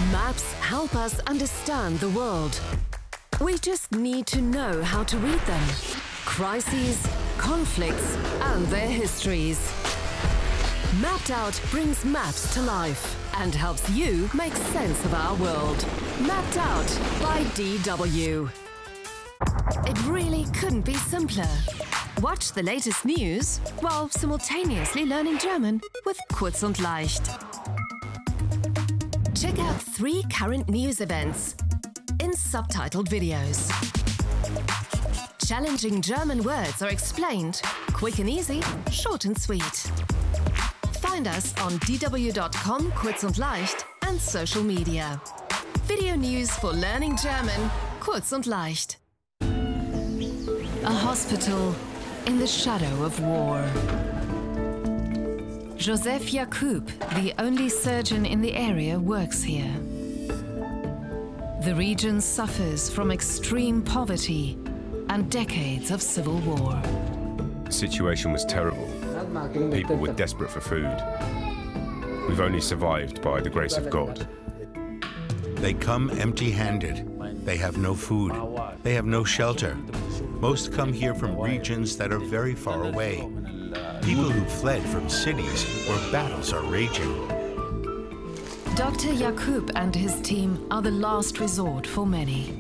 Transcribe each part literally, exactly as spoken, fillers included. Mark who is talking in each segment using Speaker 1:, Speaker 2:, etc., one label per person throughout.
Speaker 1: Maps help us understand the world. We just need to know how to read them. Crises, conflicts, and their histories. Mapped Out brings maps to life and helps you make sense of our world. Mapped Out by D W. It really couldn't be simpler. Watch the latest news while simultaneously learning German with Kurz und Leicht. Check out three current news events in subtitled videos. Challenging German words are explained, quick and easy, short and sweet. Find us on d w dot com, Kurz und Leicht, and social media. Video news for learning German, Kurz und Leicht. A hospital in the shadow of war. Joseph Yacoub, the only surgeon in the area, works here. The region suffers from extreme poverty and decades of civil war.
Speaker 2: The situation was terrible. People were desperate for food. We've only survived by the grace of God.
Speaker 3: They come empty-handed. They have no food. They have no shelter. Most come here from regions that are very far away. People who fled from cities where battles are raging.
Speaker 1: Doctor Yacoub and his team are the last resort for many.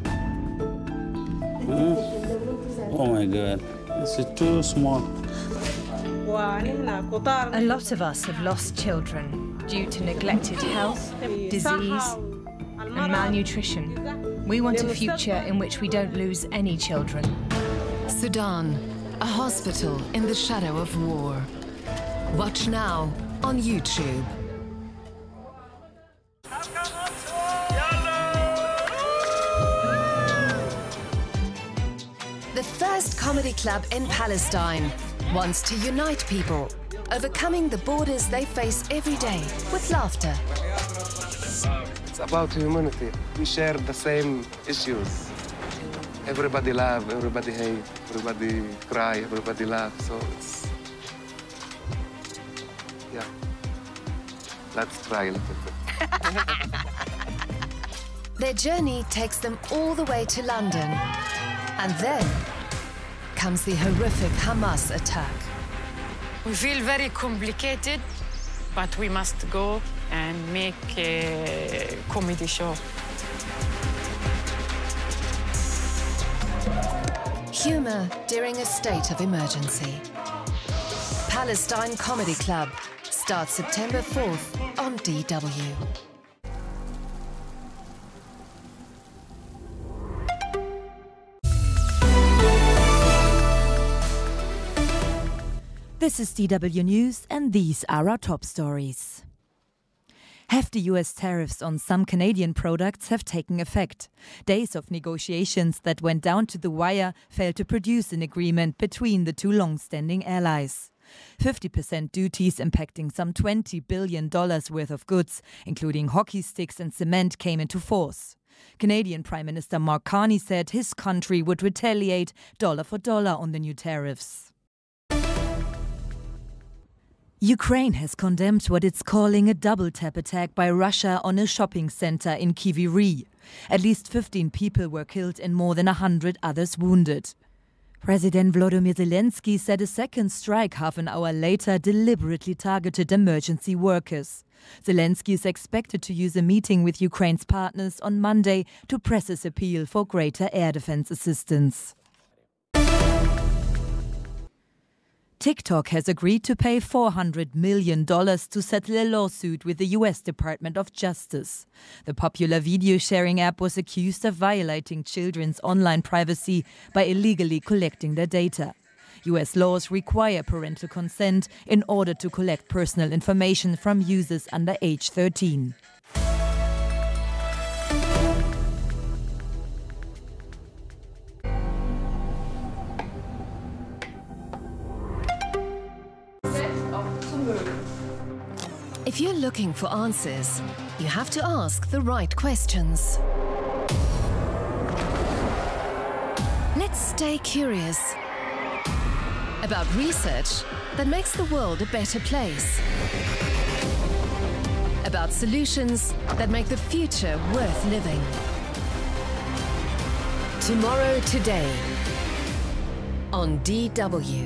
Speaker 4: Mm. Oh my God, this is too small.
Speaker 5: A lot of us have lost children due to neglected health, disease, and malnutrition. We want a future in which we don't lose any children.
Speaker 1: Sudan, a hospital in the shadow of war. Watch now on YouTube. The first comedy club in Palestine wants to unite people, overcoming the borders they face every day with laughter.
Speaker 6: It's about humanity. We share the same issues. Everybody laugh, everybody hate, everybody cry, everybody laugh. So it's, yeah. Let's try a little bit.
Speaker 1: Their journey takes them all the way to London. And then comes the horrific Hamas attack.
Speaker 7: We feel very complicated, but we must go and make a comedy show.
Speaker 1: Humor during a state of emergency. Palestine Comedy Club starts September fourth on D W.
Speaker 8: This is D W News, and these are our top stories. Hefty U S tariffs on some Canadian products have taken effect. Days of negotiations that went down to the wire failed to produce an agreement between the two long-standing allies. fifty percent duties impacting some twenty billion dollars worth of goods, including hockey sticks and cement, came into force. Canadian Prime Minister Mark Carney said his country would retaliate dollar for dollar on the new tariffs. Ukraine has condemned what it's calling a double-tap attack by Russia on a shopping center in Kryvyi Rih. At least fifteen people were killed and more than one hundred others wounded. President Volodymyr Zelensky said a second strike half an hour later deliberately targeted emergency workers. Zelensky is expected to use a meeting with Ukraine's partners on Monday to press his appeal for greater air defense assistance. TikTok has agreed to pay four hundred million dollars to settle a lawsuit with the U S Department of Justice. The popular video-sharing app was accused of violating children's online privacy by illegally collecting their data. U S laws require parental consent in order to collect personal information from users under age thirteen.
Speaker 1: If you're looking for answers, you have to ask the right questions. Let's stay curious about research that makes the world a better place. about solutions that make the future worth living. Tomorrow Today on D W.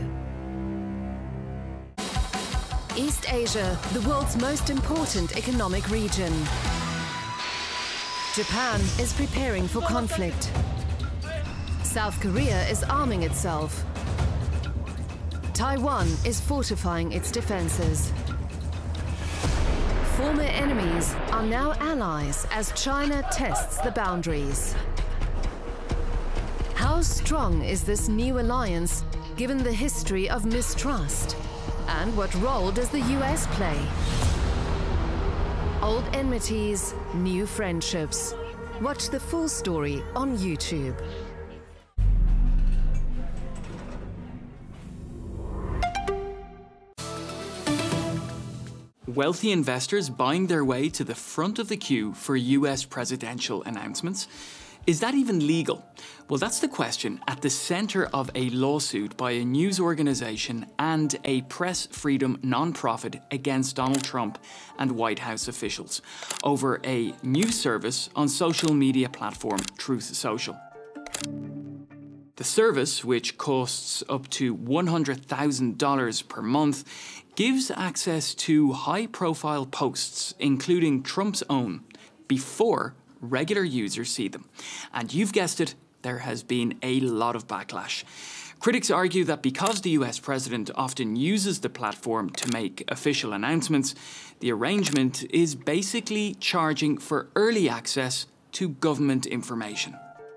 Speaker 1: East Asia, the world's most important economic region. Japan is preparing for conflict. South Korea is arming itself. Taiwan is fortifying its defenses. Former enemies are now allies as China tests the boundaries. How strong is this new alliance, given the history of mistrust? And what role does the U S play? Old enmities, new friendships. Watch the full story on YouTube.
Speaker 9: Wealthy investors buying their way to the front of the queue for U S presidential announcements. Is that even legal? Well, that's the question at the centre of a lawsuit by a news organisation and a press freedom non-profit against Donald Trump and White House officials over a news service on social media platform Truth Social. The service, which costs up to one hundred thousand dollars per month, gives access to high-profile posts, including Trump's own, before regular users see them. And you've guessed it, there has been a lot of backlash. Critics argue that because the U S president often uses the platform to make official announcements, the arrangement is basically charging for early access to government information.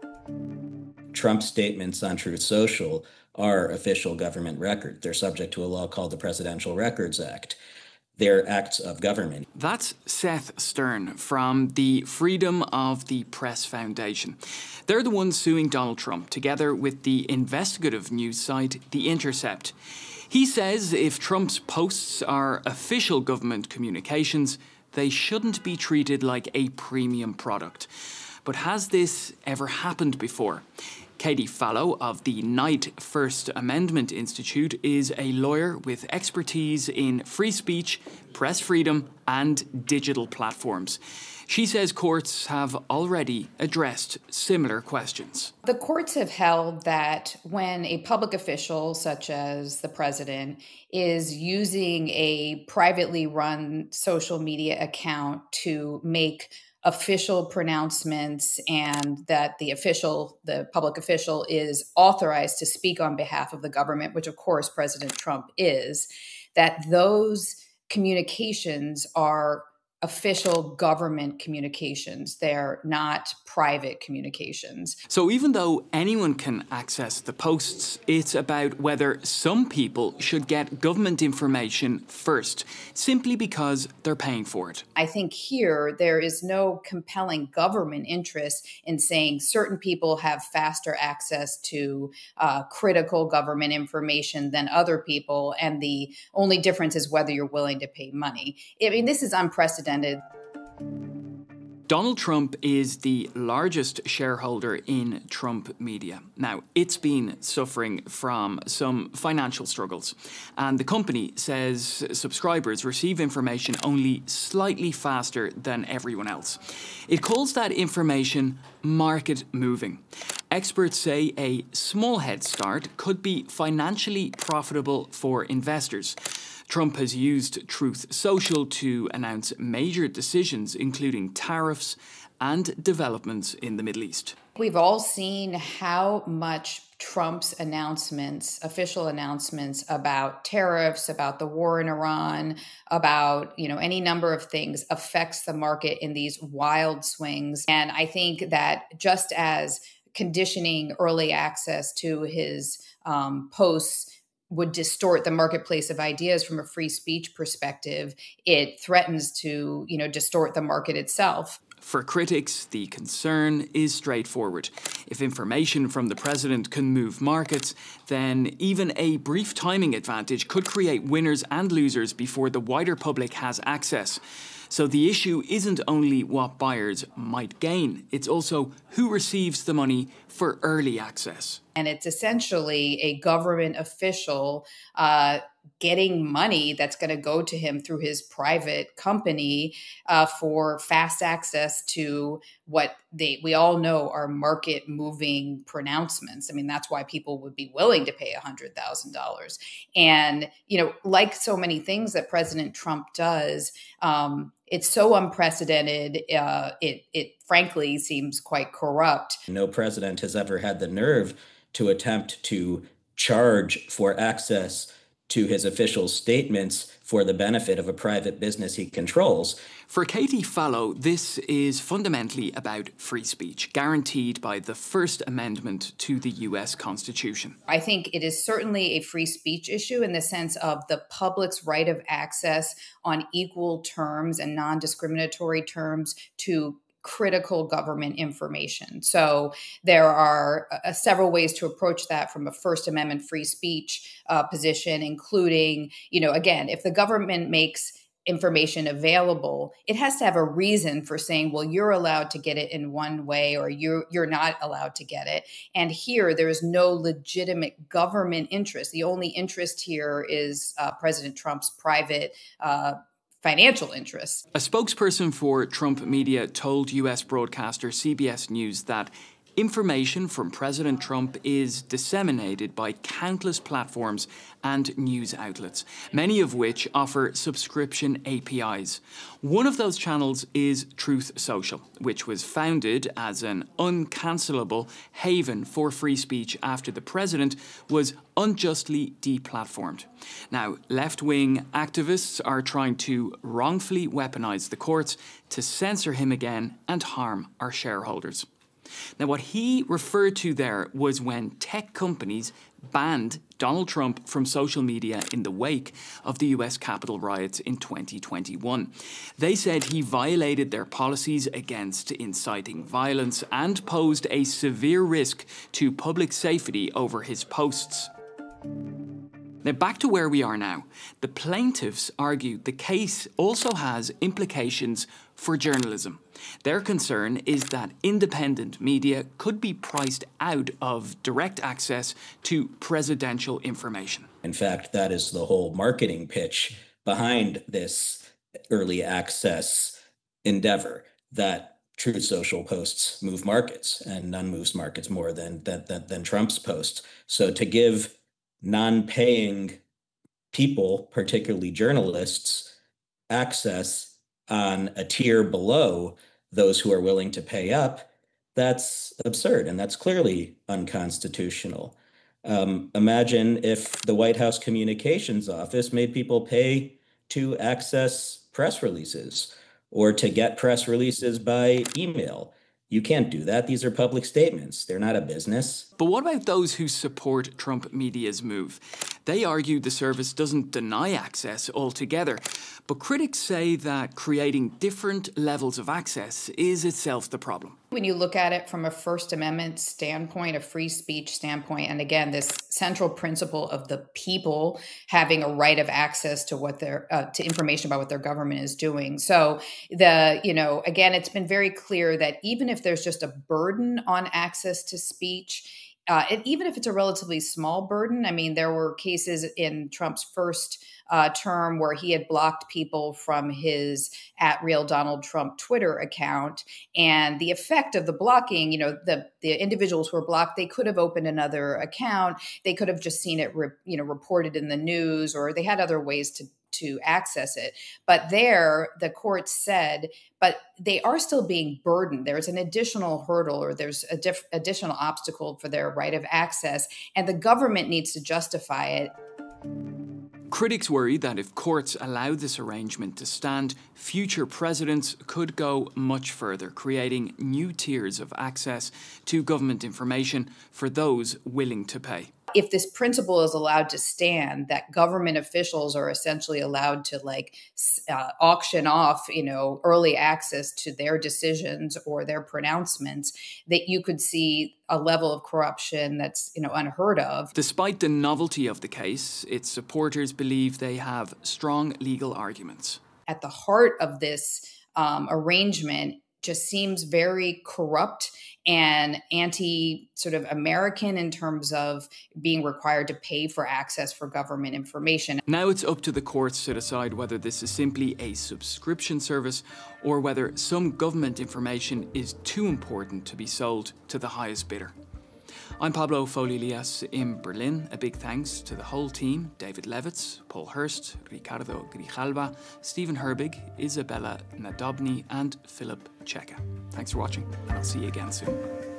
Speaker 10: Trump's statements on Truth Social are official government record. They're subject to a law called the Presidential Records Act. They're acts of government.
Speaker 9: That's Seth Stern from the Freedom of the Press Foundation. They're the ones suing Donald Trump, together with the investigative news site The Intercept. He says if Trump's posts are official government communications, they shouldn't be treated like a premium product. But has this ever happened before? Katie Fallow of the Knight First Amendment Institute is a lawyer with expertise in free speech, press freedom, and digital platforms. She says courts have already addressed similar questions.
Speaker 11: The courts have held that when a public official, such as the president, is using a privately run social media account to make official pronouncements and that the official, the public official is authorized to speak on behalf of the government, which of course President Trump is, that those communications are official government communications. They're not private communications.
Speaker 9: So even though anyone can access the posts, it's about whether some people should get government information first, simply because they're paying for it.
Speaker 11: I think here there is no compelling government interest in saying certain people have faster access to uh, critical government information than other people, and the only difference is whether you're willing to pay money. I mean, this is unprecedented.
Speaker 9: Donald Trump is the largest shareholder in Trump Media. Now, it's been suffering from some financial struggles, and the company says subscribers receive information only slightly faster than everyone else. It calls that information market moving. Experts say a small head start could be financially profitable for investors. Trump has used Truth Social to announce major decisions, including tariffs and developments in the Middle East.
Speaker 11: We've all seen how much Trump's announcements, official announcements about tariffs, about the war in Iran, about, you know, any number of things affects the market in these wild swings. And I think that just as conditioning early access to his um, posts would distort the marketplace of ideas from a free speech perspective, it threatens to, you know, distort the market itself.
Speaker 9: For critics, the concern is straightforward. If information from the president can move markets, then even a brief timing advantage could create winners and losers before the wider public has access. So the issue isn't only what buyers might gain, it's also who receives the money for early access.
Speaker 11: And it's essentially a government official uh, getting money that's going to go to him through his private company uh, for fast access to what they we all know are market moving pronouncements. I mean, that's why people would be willing to pay one hundred thousand dollars. And, you know, like so many things that President Trump does, um, it's so unprecedented. Uh, it, it frankly seems quite corrupt.
Speaker 10: No president has ever had the nerve to attempt to charge for access to his official statements for the benefit of a private business he controls.
Speaker 9: For Katie Fallow, this is fundamentally about free speech, guaranteed by the First Amendment to the U S Constitution.
Speaker 11: I think it is certainly a free speech issue in the sense of the public's right of access on equal terms and non-discriminatory terms to critical government information. So there are uh, several ways to approach that from a First Amendment free speech uh, position, including, you know, again, if the government makes information available, it has to have a reason for saying, well, you're allowed to get it in one way or you're, you're not allowed to get it. And here, there is no legitimate government interest. The only interest here is uh, President Trump's private uh financial interests.
Speaker 9: A spokesperson for Trump Media told U S broadcaster C B S News that information from President Trump is disseminated by countless platforms and news outlets, many of which offer subscription A P Is. One of those channels is Truth Social, which was founded as an uncancelable haven for free speech after the president was unjustly deplatformed. Now, left-wing activists are trying to wrongfully weaponize the courts to censor him again and harm our shareholders. Now, what he referred to there was when tech companies banned Donald Trump from social media in the wake of the U S Capitol riots in twenty twenty-one. They said he violated their policies against inciting violence and posed a severe risk to public safety over his posts. Now, back to where we are now. The plaintiffs argued the case also has implications for journalism. Their concern is that independent media could be priced out of direct access to presidential information.
Speaker 10: In fact, that is the whole marketing pitch behind this early access endeavor, that Truth Social posts move markets, and none moves markets more than, than, than, than Trump's posts. So to give non-paying people, particularly journalists, access on a tier below those who are willing to pay up, that's absurd, and that's clearly unconstitutional. Um, imagine if the White House Communications Office made people pay to access press releases or to get press releases by email. You can't do that. These are public statements. They're not a business.
Speaker 9: But what about those who support Trump Media's move? They argue the service doesn't deny access altogether, but critics say that creating different levels of access is itself the problem.
Speaker 11: When you look at it from a First Amendment standpoint, a free speech standpoint, and again, this central principle of the people having a right of access to what their uh, to information about what their government is doing. So the, you know, again, it's been very clear that even if there's just a burden on access to speech, Uh, and even if it's a relatively small burden, I mean, there were cases in Trump's first uh, term where he had blocked people from his at Real Donald Trump Twitter account. And the effect of the blocking, you know, the, the individuals who were blocked, they could have opened another account. They could have just seen it, re, you know, reported in the news, or they had other ways to to access it. But there, the court said, but they are still being burdened. There's an additional hurdle, or there's a diff- additional obstacle for their right of access, and the government needs to justify it.
Speaker 9: Critics worry that if courts allow this arrangement to stand, future presidents could go much further, creating new tiers of access to government information for those willing to pay.
Speaker 11: If this principle is allowed to stand, that government officials are essentially allowed to like uh, auction off, you know, early access to their decisions or their pronouncements, that you could see a level of corruption that's, you know, unheard of.
Speaker 9: Despite the novelty of the case, its supporters believe they have strong legal arguments.
Speaker 11: At the heart of this um, arrangement just seems very corrupt and anti sort of American in terms of being required to pay for access for government information.
Speaker 9: Now it's up to the courts to decide whether this is simply a subscription service or whether some government information is too important to be sold to the highest bidder. I'm Pablo Folilias in Berlin. A big thanks to the whole team, David Levitz, Paul Hurst, Ricardo Grijalva, Stephen Herbig, Isabella Nadobny and Philip Cheka. Thanks for watching, and I'll see you again soon.